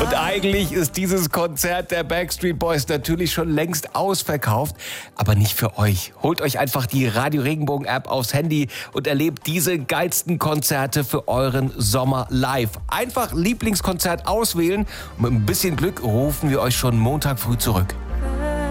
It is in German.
Und eigentlich ist dieses Konzert der Backstreet Boys natürlich schon längst ausverkauft, aber nicht für euch. Holt euch einfach die Radio Regenbogen App aufs Handy und erlebt diese geilsten Konzerte für euren Sommer live. Einfach Lieblingskonzert auswählen und mit ein bisschen Glück rufen wir euch schon Montag früh zurück.